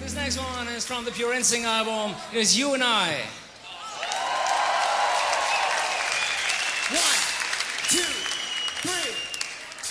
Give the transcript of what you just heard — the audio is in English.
This next one is from the Pure Instinct album. It is You and I. 1, 2.